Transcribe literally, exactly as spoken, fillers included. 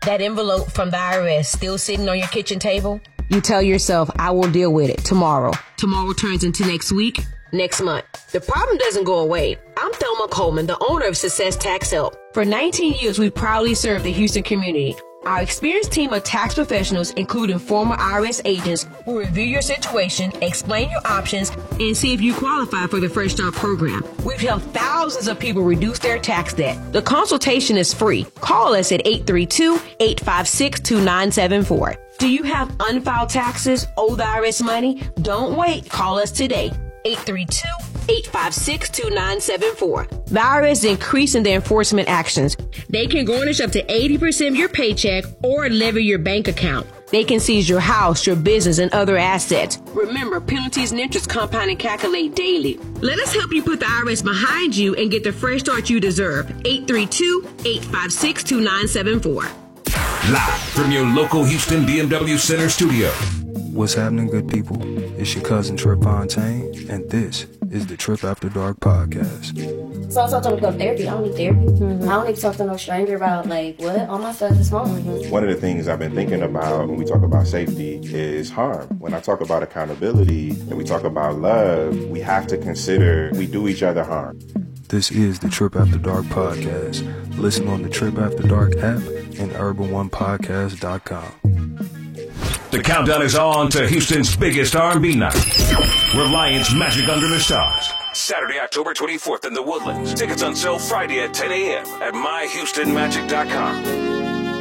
That envelope from the I R S still sitting on your kitchen table? You tell yourself, I will deal with it tomorrow. Tomorrow turns into next week, next month. The problem doesn't go away. I'm Thelma Coleman, the owner of Success Tax Help. For nineteen years, we proudly served the Houston community. Our experienced team of tax professionals, including former I R S agents, will review your situation, explain your options, and see if you qualify for the Fresh Start program. We've helped thousands of people reduce their tax debt. The consultation is free. Call us at eight three two, eight five six, two nine seven four. Do you have unfiled taxes, owe the I R S money? Don't wait. Call us today. eight three two, eight five six, two nine seven four. The I R S is increasing their enforcement actions. They can garnish up to eighty percent of your paycheck or levy your bank account. They can seize your house, your business, and other assets. Remember, penalties and interest compound and calculate daily. Let us help you put the I R S behind you and get the fresh start you deserve. eight three two, eight five six, two nine seven four. Live from your local Houston B M W Center studio. What's happening, good people? It's your cousin Trip Fontaine, and this is the Trip After Dark podcast. So I told them to go to therapy. I don't need therapy. Mm-hmm. I don't need to talk to no stranger about, like, what? All my stuff is home. Mm-hmm. One of the things I've been thinking about when we talk about safety is harm. When I talk about accountability and we talk about love, we have to consider we do each other harm. This is the Trip After Dark podcast. Listen on the Trip After Dark app and urban one podcast dot com. The countdown is on to Houston's biggest R and B night, Reliance Magic Under the Stars. Saturday, October twenty-fourth in the Woodlands. Tickets on sale Friday at ten a.m. at my houston magic dot com.